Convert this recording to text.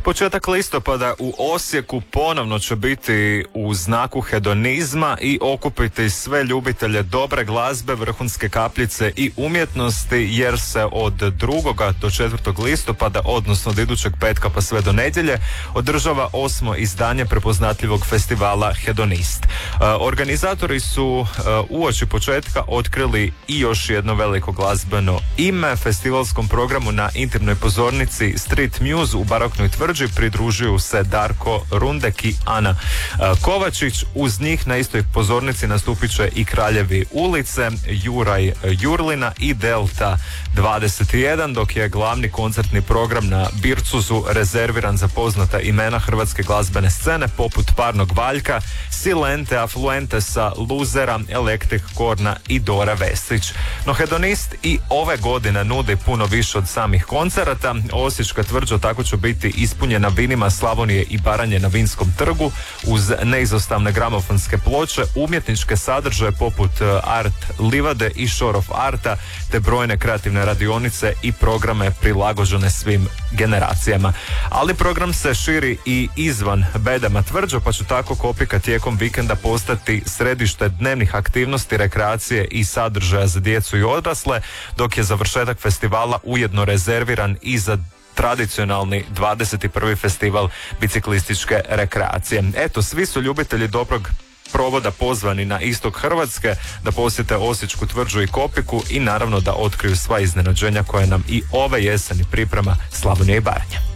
Početak listopada u Osijeku ponovno će biti u znaku hedonizma i okupiti sve ljubitelje dobre glazbe, vrhunske kapljice i umjetnosti, jer se od 2. do 4. listopada, odnosno od idućeg petka pa sve do nedjelje, održava 8. izdanje prepoznatljivog festivala Hedonist. Organizatori su uoči početka otkrili i još jedno veliko glazbeno ime. Festivalskom programu na intimnoj pozornici Street Muse u Baroknoj tvrđi pridružuju se Darko Rundek i Ana Kovačić. Uz njih na istoj pozornici nastupit će i Kraljevi ulice, Juraj Jurlina i Delta 21, dok je glavni koncertni program na Bircuzu rezerviran za poznata imena hrvatske glazbene scene poput Parnog Valjka, Silente, Afluentesa, Luzera, Electric Korna i Dora Vestić. No Hedonist i ove godine nudi puno više od samih koncerata. Osječka tvrđa tako će biti ispunjena vinima Slavonije i Baranje na Vinskom trgu uz neizostavne gramofonske ploče, umjetničke sadržaje poput Art Livade i Shore of Arta, te brojne kreativne radionice i programe prilagođene svim generacijama. Ali program se širi i izvan bedema tvrđa, pa će tako Kopika tijekom vikenda postati središte dnevnih aktivnosti, rekreacije i sadržaja za djecu i odrasle, dok je završetak festivala ujedno rezerviran i za tradicionalni 21. festival biciklističke rekreacije. Eto, svi su ljubitelji dobrog provoda pozvani na istok Hrvatske da posjete Osječku tvrđu i Kopiku i naravno da otkriju sva iznenađenja koje nam i ove jeseni priprema Slavonija i Baranja.